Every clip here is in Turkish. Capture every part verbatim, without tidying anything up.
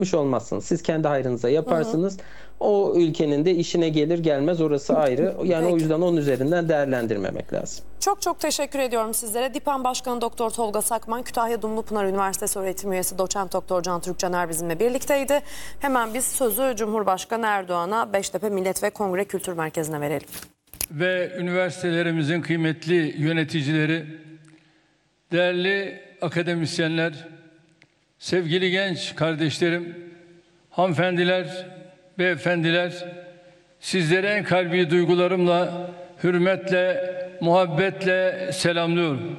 olmazsınız. Siz kendi hayrınıza yaparsınız. Hı hı. O ülkenin de işine gelir gelmez orası ayrı. Yani Peki. O yüzden onun üzerinden değerlendirmemek lazım. Çok çok teşekkür ediyorum sizlere. DİPAM Başkanı Doktor Tolga Sakman, Kütahya Dumlupınar Üniversitesi öğretim üyesi Doçent Doktor Can Türkcaner bizimle birlikteydi. Hemen biz sözü Cumhurbaşkanı Erdoğan'a Beştepe Millet ve Kongre Kültür Merkezi'ne verelim. Ve üniversitelerimizin kıymetli yöneticileri, değerli akademisyenler, sevgili genç kardeşlerim, hanımefendiler, beyefendiler, sizlere en kalbi duygularımla, hürmetle, muhabbetle selamlıyorum.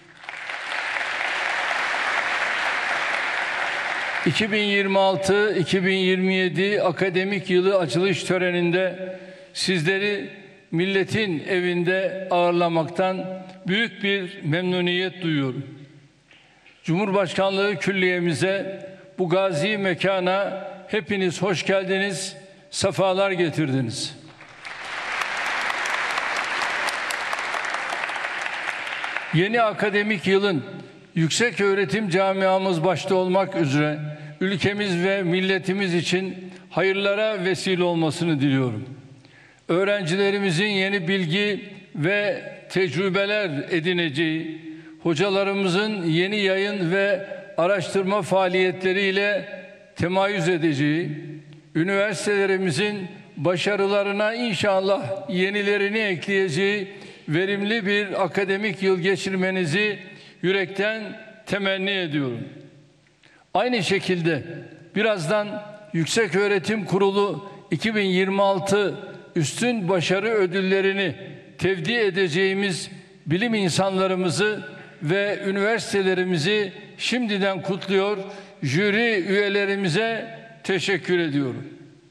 iki bin yirmi altı iki bin yirmi yedi akademik yılı açılış töreninde sizleri milletin evinde ağırlamaktan büyük bir memnuniyet duyuyorum. Cumhurbaşkanlığı Külliye'mize, bu gazi mekana hepiniz hoş geldiniz, sefalar getirdiniz. Yeni akademik yılın yüksek öğretim camiamız başta olmak üzere ülkemiz ve milletimiz için hayırlara vesile olmasını diliyorum. Öğrencilerimizin yeni bilgi ve tecrübeler edineceği, hocalarımızın yeni yayın ve araştırma faaliyetleriyle temayüz edeceği, üniversitelerimizin başarılarına inşallah yenilerini ekleyeceği verimli bir akademik yıl geçirmenizi yürekten temenni ediyorum. Aynı şekilde birazdan Yükseköğretim Kurulu iki bin yirmi altı üstün başarı ödüllerini tevdi edeceğimiz bilim insanlarımızı ve üniversitelerimizi şimdiden kutluyor, jüri üyelerimize teşekkür ediyorum.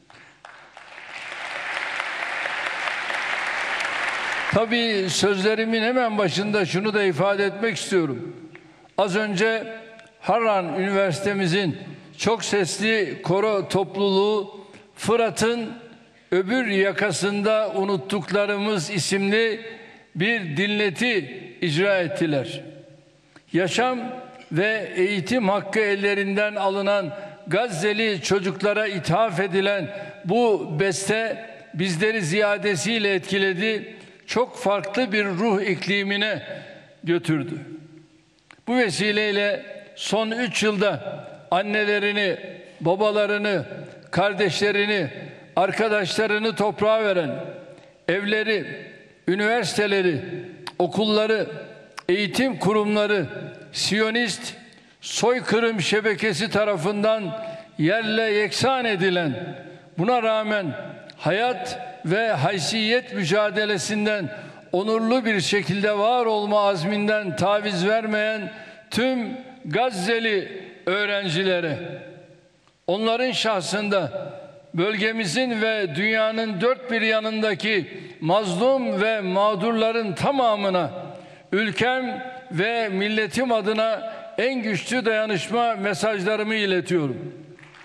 Tabii sözlerimin hemen başında şunu da ifade etmek istiyorum. Az önce Harran Üniversitemizin çok sesli koro topluluğu Fırat'ın öbür yakasında unuttuklarımız isimli bir dinleti icra ettiler. Yaşam ve eğitim hakkı ellerinden alınan Gazze'li çocuklara ithaf edilen bu beste bizleri ziyadesiyle etkiledi. Çok farklı bir ruh iklimine götürdü. Bu vesileyle son üç yılda annelerini, babalarını, kardeşlerini, arkadaşlarını toprağa veren, evleri, üniversiteleri, okulları, eğitim kurumları, Siyonist soykırım şebekesi tarafından yerle yeksan edilen, buna rağmen hayat ve haysiyet mücadelesinden onurlu bir şekilde var olma azminden taviz vermeyen tüm Gazze'li öğrencilere, onların şahsında bölgemizin ve dünyanın dört bir yanındaki mazlum ve mağdurların tamamına ülkem ve milletim adına en güçlü dayanışma mesajlarımı iletiyorum.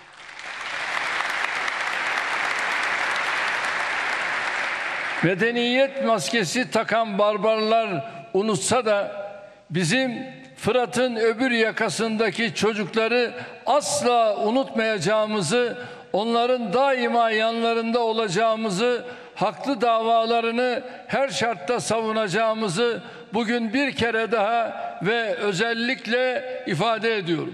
Medeniyet maskesi takan barbarlar unutsa da bizim Fırat'ın öbür yakasındaki çocukları asla unutmayacağımızı, onların daima yanlarında olacağımızı, haklı davalarını her şartta savunacağımızı bugün bir kere daha ve özellikle ifade ediyorum.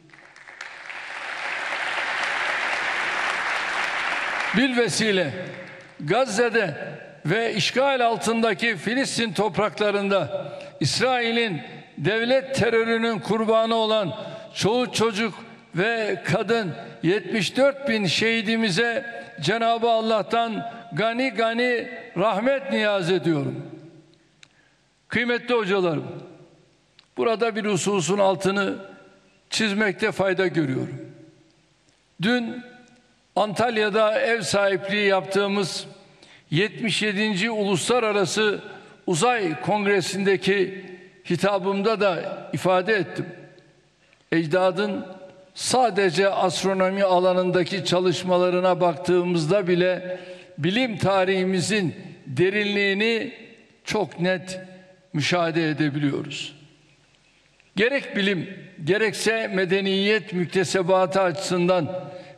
Bilvesile Gazze'de ve işgal altındaki Filistin topraklarında İsrail'in devlet terörünün kurbanı olan çoğu çocuk ve kadın yetmiş dört bin şehidimize Cenab-ı Allah'tan gani gani rahmet niyaz ediyorum. Kıymetli hocalarım, burada bir hususun altını çizmekte fayda görüyorum. Dün Antalya'da ev sahipliği yaptığımız yetmiş yedinci Uluslararası Uzay Kongresi'ndeki hitabımda da ifade ettim. Ecdadın sadece astronomi alanındaki çalışmalarına baktığımızda bile bilim tarihimizin derinliğini çok net müşahede edebiliyoruz. Gerek bilim, gerekse medeniyet müktesebatı açısından